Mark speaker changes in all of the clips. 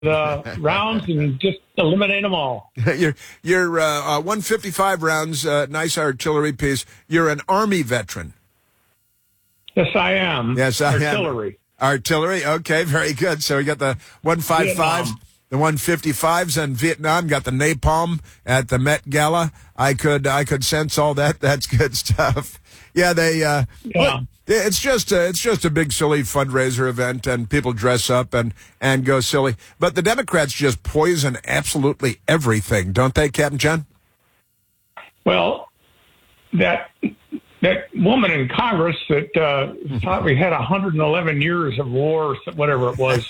Speaker 1: the rounds and just eliminate them all.
Speaker 2: You're 155 rounds, nice artillery piece. You're an Army veteran.
Speaker 1: Yes, I am.
Speaker 2: Yes, I
Speaker 1: Artillery.
Speaker 2: am. Artillery. Okay, very good. So we got the 155s, the 155s, and Vietnam. Got the napalm at the Met Gala. I could sense all that. That's good stuff. Yeah, it's just a big silly fundraiser event, and people dress up and go silly. But the Democrats just poison absolutely everything, don't they, Captain John?
Speaker 1: Well, that woman in Congress that thought we had 111 years of war, whatever it was.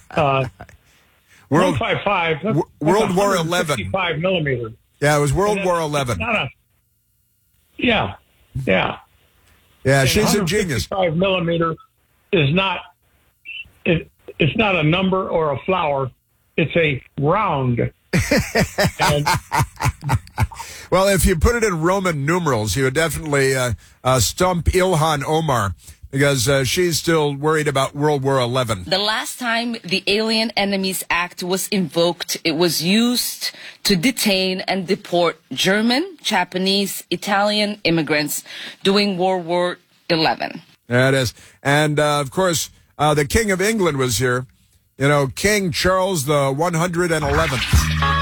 Speaker 1: 155.
Speaker 2: World War 11.
Speaker 1: 55 millimeter.
Speaker 2: Yeah, it was World War 11.
Speaker 1: Yeah.
Speaker 2: Yeah, she's a genius.
Speaker 1: 155 millimeter is not. It's not a number or a flower. It's a round. And,
Speaker 2: well, if you put it in Roman numerals, you would definitely stump Ilhan Omar, because she's still worried about World War 11.
Speaker 3: The last time the Alien Enemies Act was invoked, it was used to detain and deport German, Japanese, Italian immigrants during World War 11.
Speaker 2: There it is. And, of course, the King of England was here. You know, King Charles the 111th.